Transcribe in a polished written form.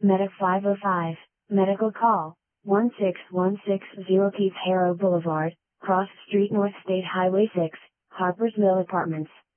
Medic 505, medical call, 16160 Keith Harrow Boulevard, Cross Street North State Highway 6, Harpers Mill Apartments.